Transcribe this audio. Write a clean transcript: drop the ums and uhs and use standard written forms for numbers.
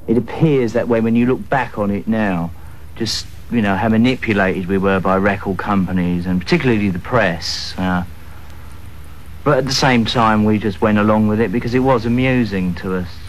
it appears that way when you look back on it now, just, you know, how manipulated we were by record companies, and particularly the press. But at the same time, we just went along with it because it was amusing to us.